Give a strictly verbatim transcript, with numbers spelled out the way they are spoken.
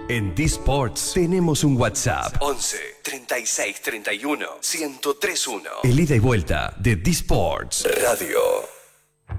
En D-Sports tenemos un WhatsApp once, treinta y seis, treinta y uno, ciento tres uno. El ida y vuelta de D-Sports Radio.